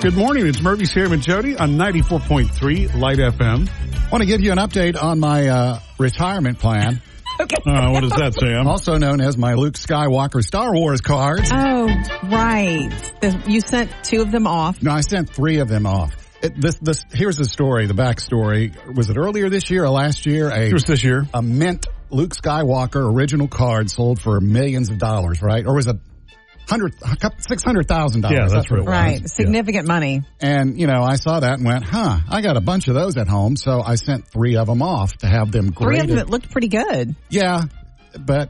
Good morning. It's Murphy, Sam, and Jody on 94.3 Light FM. I want to give you an update on my retirement plan. Okay. What does that, Sam? Also known as my Luke Skywalker Star Wars cards. Oh, right. You sent 2 of them off. No, I sent 3 of them off. Here's the story, the backstory. Was it earlier this year or last year? It was this year. A mint Luke Skywalker original card sold for millions of dollars, right? Or was it $600,000? Yeah, that's what it was. Right. Significant money. And, I saw that and went, I got a bunch of those at home. So I sent 3 of them off to have them graded. 3 of them that looked pretty good. Yeah. But